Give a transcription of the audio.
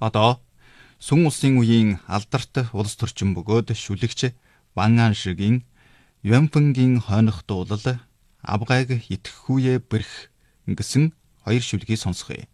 Одоо Сүн улсын үеийн алдарт улс төрчин бөгөөд шүлэгч Ван Аншигийн Юанфэнгийн хойных дуулал Авгайг итгэхүйе бэрх гэсэн хоёр шүлгийг сонсгоё.